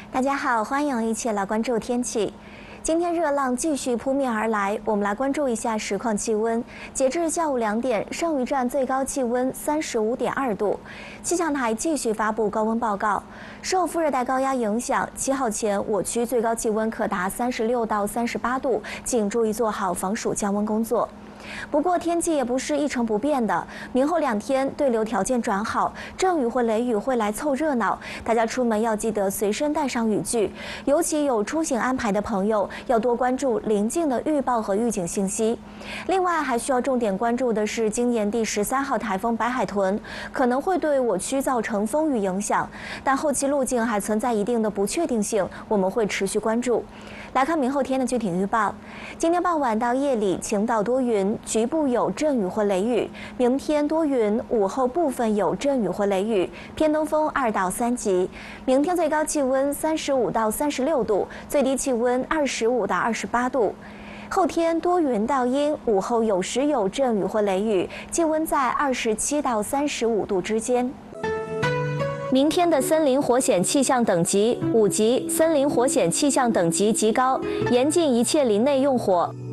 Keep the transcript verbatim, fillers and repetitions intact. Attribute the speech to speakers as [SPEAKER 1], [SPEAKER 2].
[SPEAKER 1] 大家好，欢迎一起来关注天气。今天热浪继续扑面而来，我们来关注一下实况气温。截至下午两点，圣余站最高气温三十五点二度。气象台继续发布高温报告，受副热带高压影响，七号前我区最高气温可达三十六到三十八度，请注意做好防暑降温工作。不过天气也不是一成不变的，明后两天对流条件转好，阵雨或雷雨会来凑热闹，大家出门要记得随身带上雨具，尤其有出行安排的朋友要多关注临近的预报和预警信息。另外还需要重点关注的是今年第十三号台风白海豚可能会对我区造成风雨影响，但后期路径还存在一定的不确定性，我们会持续关注。来看明后天的具体预报，今天傍晚到夜里晴到多云，局部有阵雨或雷雨。明天多云，午后部分有阵雨或雷雨，偏东风二到三级。明天最高气温三十五到三十六度，最低气温二十五到二十八度。后天多云到阴，午后有时有阵雨或雷雨，气温在二十七到三十五度之间。明天的森林火险气象等级五级，森林火险气象等级极高，严禁一切林内用火。